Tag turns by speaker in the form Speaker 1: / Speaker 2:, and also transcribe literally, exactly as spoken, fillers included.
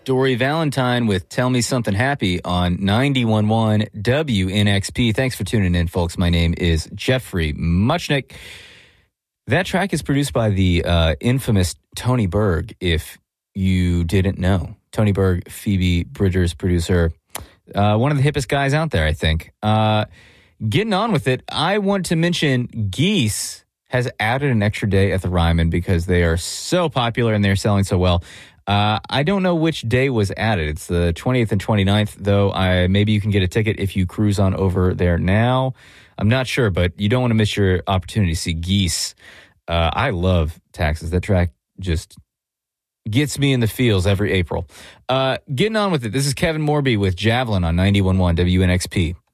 Speaker 1: Dory Valentine with Tell Me Something Happy on ninety-one point one W N X P. Thanks for tuning in, folks. My name is Jeffrey Muchnick. That track is produced by the uh, infamous Tony Berg, if you didn't know. Tony Berg, Phoebe Bridgers' producer. Uh, one of the hippest guys out there, I think. Uh, getting on with it, I want to mention Geese has added an extra day at the Ryman because they are so popular and they're selling so well. Uh, I don't know which day was added. It's the twentieth and twenty-ninth, though. I, maybe you can get a ticket if you cruise on over there now. I'm not sure, but you don't want to miss your opportunity to see Geese. Uh, I love Taxes. That track just gets me in the feels every April. Uh, getting on with it. This is Kevin Morby with Javelin on ninety-one point one W N X P.